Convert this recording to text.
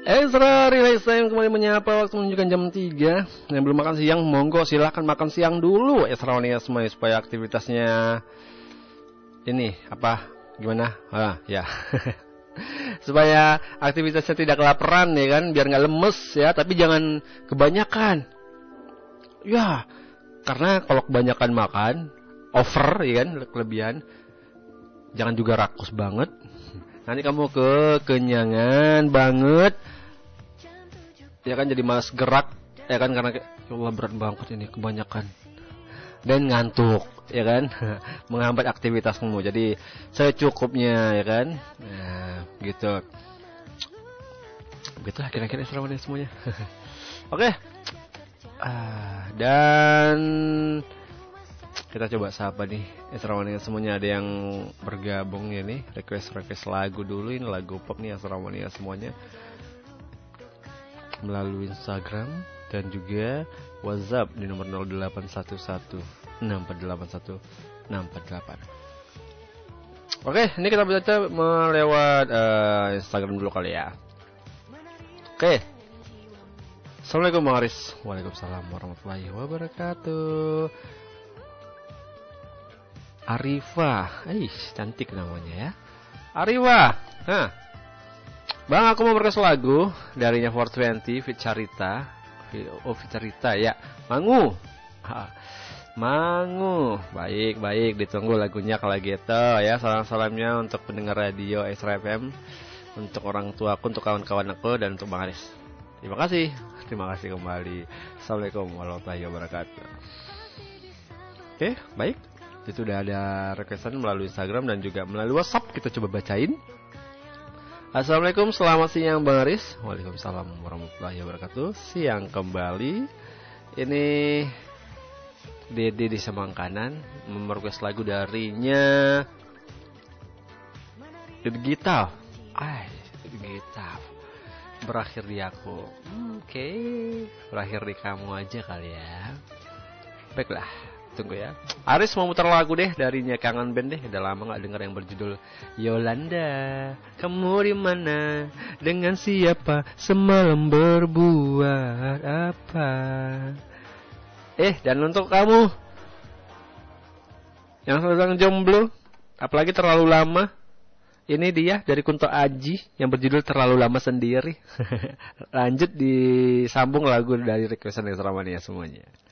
Ezra Relax Time kembali menyapa waktu menunjukkan jam 3. Yang belum makan siang, monggo silahkan makan siang dulu. Ezra Wania semua supaya aktivitasnya ini apa gimana? Ya. Supaya aktivitasnya tidak kelaparan ya kan, biar nggak lemes ya, tapi jangan kebanyakan. Ya, karena kalau kebanyakan makan, over ya kan, kelebihan, jangan juga rakus banget. Nanti kamu kekenyangan banget. Ya kan jadi malas gerak, ya kan karena ya Allah berat banget ini kebanyakan. Dan ngantuk, ya kan? Menghambat aktivitasmu. Jadi secukupnya, ya kan? Nah, gitu. Begitulah kira-kira selama semuanya. Oke. Dan kita coba sapa nih Asramania semuanya, ada yang bergabung ya nih, request lagu dulu, ini lagu pop nih Asramania semuanya melalui Instagram dan juga WhatsApp di nomor 08116481 648. Oke, ini kita baca melewat Instagram dulu kali ya. Oke. Assalamualaikum Bang Aris. Waalaikumsalam warahmatullahi wabarakatuh. Arifa, cantik namanya ya. Arifa, Bang, aku mau request lagu darinya 420 Fit Carita. Fit Carita ya. Mangu. Baik, ditunggu lagunya kalau gitu ya. Salam-salamnya untuk pendengar radio Esra FM, untuk orang tuaku, untuk kawan-kawan aku, dan untuk Bang Aris. Terima kasih kembali. Assalamualaikum warahmatullahi wabarakatuh. Oke, baik. Itu udah ada requestan melalui Instagram dan juga melalui WhatsApp, kita coba bacain. Assalamualaikum, selamat siang Bang Aris. Waalaikumsalam warahmatullahi wabarakatuh. Siang kembali. Ini Dede di Semangkanan merequest lagu darinya Digital. Digital. Berakhir di aku. Oke. Berakhir di kamu aja kali ya. Baiklah, tunggu ya. Aris mau muter lagu deh darinya Kangen Band deh. Udah lama gak denger yang berjudul Yolanda, kamu di mana? Dengan siapa? Semalam berbuat apa? Dan untuk kamu yang sedang jomblo, apalagi terlalu lama, ini dia dari Kunto Aji yang berjudul Terlalu Lama Sendiri. Lanjut disambung lagu dari requestan Esramania semuanya.